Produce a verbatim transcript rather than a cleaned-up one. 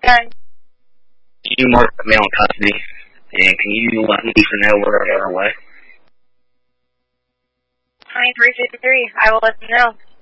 Okay. You mark me on custody, and can you let Lisa know we're on our way? twenty-three fifty-three. I will let them know.